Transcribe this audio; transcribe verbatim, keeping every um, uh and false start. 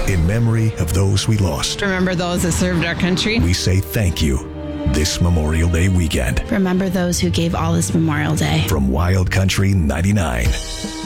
In memory of those we lost, Remember those that served our country. we say thank you this Memorial Day weekend. Remember those who gave all this Memorial Day. From Wild Country ninety-nine.